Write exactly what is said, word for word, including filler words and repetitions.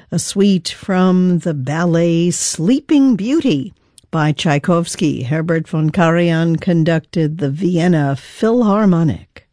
a suite from the ballet Sleeping Beauty by Tchaikovsky. Herbert von Karajan conducted the Vienna Philharmonic.